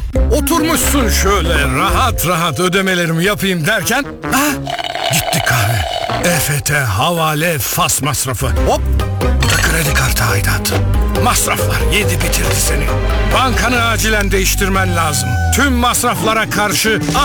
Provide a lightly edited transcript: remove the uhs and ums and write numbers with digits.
Oturmuşsun şöyle rahat rahat ödemelerimi yapayım derken gitti kahve. EFT, havale, fas masrafı. Hop, bu da kredi kartı aidatı. Masraflar yedi bitirdi seni. Bankanı acilen değiştirmen lazım. Tüm masraflara karşı